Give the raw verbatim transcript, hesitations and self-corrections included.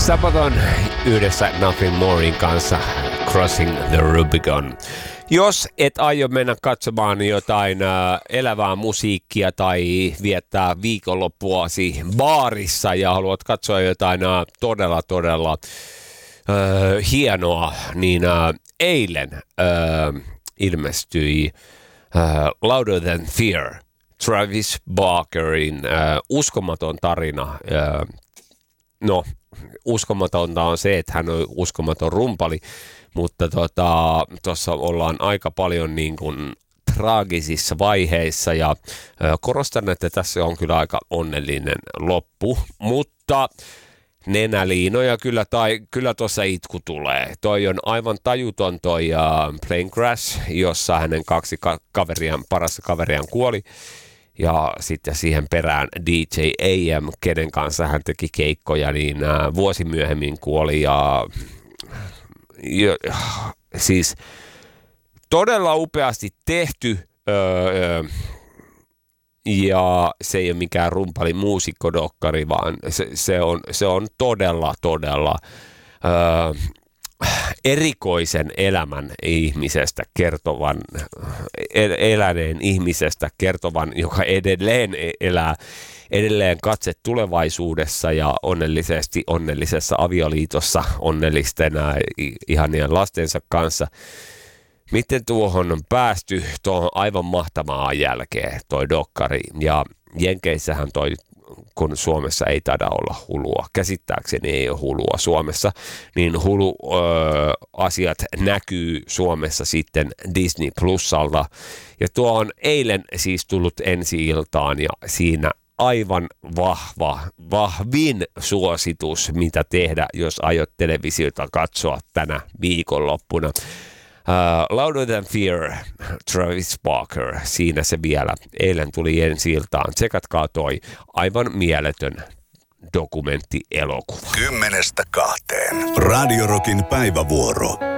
Sabaton yhdessä Nothing Morein kanssa Crossing the Rubicon. Jos et aio mennä katsomaan jotain äh, elävää musiikkia tai viettää viikonloppuasi baarissa ja haluat katsoa jotain äh, todella todella äh, hienoa, niin äh, eilen äh, ilmestyi äh, Louder Than Fear, Travis Barkerin äh, uskomaton tarina. Äh, no, uskomatonta on se, että hän on uskomaton rumpali, mutta tuossa tota, ollaan aika paljon niin kuin traagisissa vaiheissa ja ö, korostan, että tässä on kyllä aika onnellinen loppu, mutta nenäliinoja kyllä, tai kyllä tuossa itku tulee. Toi on aivan tajuton toi uh, Plane Crash, jossa hänen kaksi ka- kaveriaan, parasta kaveriaan kuoli. Ja sitten siihen perään D J A M, kenen kanssa hän teki keikkoja, niin ää, vuosi myöhemmin kuoli. Ja, ja siis todella upeasti tehty. Öö, ja se ei ole mikään rumpali muusikkodokkari, vaan se, se, on, se on todella, todella öö, erikoisen elämän ihmisestä kertovan, el- eläneen ihmisestä kertovan, joka edelleen elää, edelleen katse tulevaisuudessa ja onnellisesti onnellisessa avioliitossa onnellisten ihanien lastensa kanssa. Miten tuohon on päästy tuohon aivan mahtavaan jälkeen toi dokkari, ja Jenkeissähän toi, kun Suomessa ei taida olla Hulua, käsittääkseni ei ole Hulua Suomessa, niin Hulu-asiat näkyy Suomessa sitten Disney Plusalta. Ja tuo on eilen siis tullut ensi-iltaan ja siinä aivan vahva, vahvin suositus, mitä tehdä, jos aiot televisiota katsoa tänä viikonloppuna. Uh, Louder Than Fear, Travis Barker, siinä se vielä. Eilen tuli ensi-iltaan. Tsekatkaa toi aivan mieletön dokumenttielokuva. Kymmenestä kahteen. Radio Rockin päivävuoro.